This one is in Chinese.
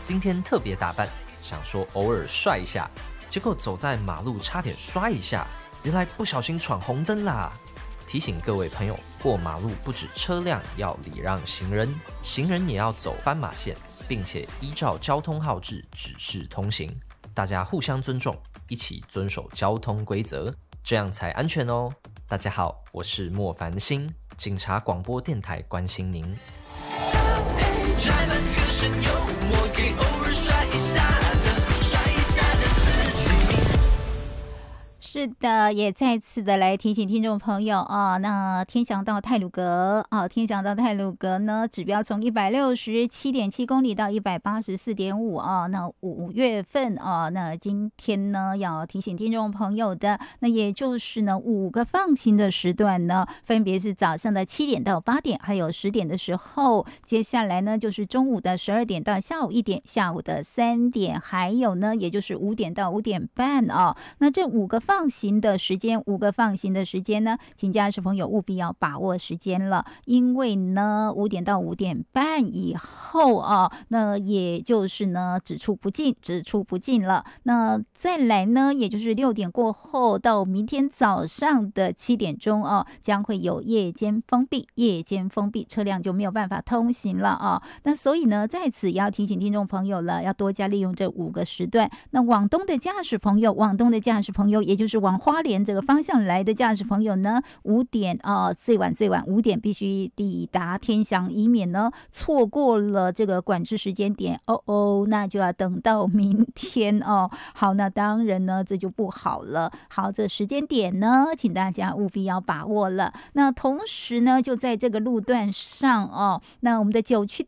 今天特别打扮，想说偶尔帅一下，结果走在马路差点摔一下，原来不小心闯红灯啦。提醒各位朋友，过马路不止车辆要礼让行人，行人也要走斑马线，并且依照交通号志指示通行。大家互相尊重，一起遵守交通规则，这样才安全哦。大家好，我是莫凡星，警察广播电台关心您。 宅男和声幽默，给偶尔帅一下的自己。 是的，也再次的来提醒听众朋友啊，那天祥到太鲁阁啊，天祥到太鲁阁呢，指标从167.7公里到184.5啊，那5月份啊，那今天呢要提醒听众朋友的，那也就是呢5个放行的时段呢，分别是早上的7点到8点，还有10点的时候，接下来呢就是中午的12点到下午1点，下午的3点，还有呢也就是5点到5点半啊，那这5个放行的时间呢，请驾驶朋友务必要把握时间了，因为呢5点到5点半以后啊，那也就是呢只出不进了。那再来呢，也就是6点过后到明天早上的7点钟啊，将会有夜间封闭，车辆就没有办法通行了啊。那所以呢，在此也要提醒听众朋友了，要多加利用这5个时段。那往东的驾驶朋友，也就是往花莲这个方向来的驾驶朋友呢，5点最晚5点必须抵达天祥，以免呢错过了这个管制时间点，那就要等到明天哦。好，那当然呢这就不好了。好，这时间点呢，请大家务必要把握了。那同时呢，就在这个路段上哦，那我们的9区